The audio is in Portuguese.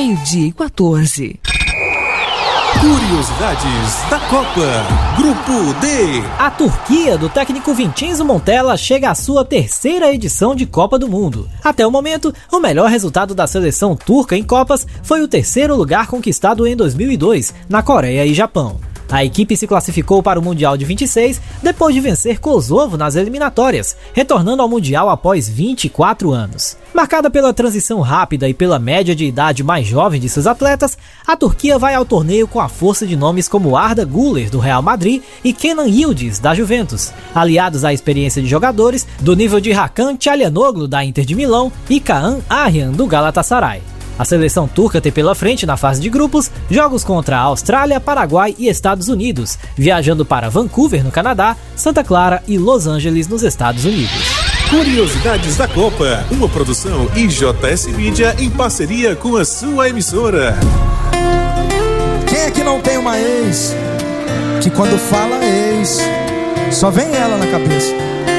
12:14. Curiosidades da Copa. Grupo D. A Turquia, do técnico Vincenzo Montella, chega à sua terceira edição de Copa do Mundo. Até o momento, o melhor resultado da seleção turca em Copas foi o terceiro lugar conquistado em 2002, na Coreia e Japão. A equipe se classificou para o Mundial de 26 depois de vencer Kosovo nas eliminatórias, retornando ao Mundial após 24 anos. Marcada pela transição rápida e pela média de idade mais jovem de seus atletas, a Turquia vai ao torneio com a força de nomes como Arda Güler, do Real Madrid, e Kenan Yıldız, da Juventus, aliados à experiência de jogadores do nível de Hakan Çalhanoğlu, da Inter de Milão, e Kaan Ayhan, do Galatasaray. A seleção turca tem pela frente, na fase de grupos, jogos contra a Austrália, Paraguai e Estados Unidos, viajando para Vancouver, no Canadá, Santa Clara e Los Angeles, nos Estados Unidos. Curiosidades da Copa, uma produção IJS Mídia em parceria com a sua emissora. Quem é que não tem uma ex, que quando fala ex, só vem ela na cabeça?